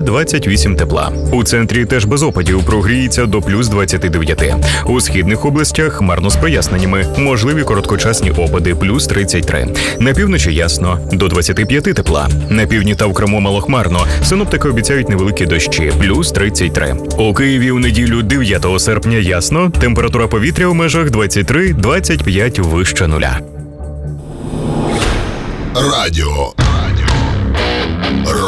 28 тепла. У центрі теж без опадів, прогріється до плюс 29. У східних областях хмарно з проясненнями, можливі короткочасні опади, плюс 33. На півночі ясно, до 25 тепла. На півдні та в Криму малохмарно, синоптики обіцяють невеликі дощі, плюс 33. У Києві у неділю 9 серпня ясно, температура повітря у межах 23-25 вище нуля. Радіо.